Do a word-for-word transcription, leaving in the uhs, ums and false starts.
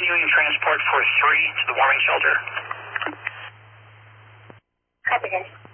continuing transport for three to the warming shelter. Copy, guys.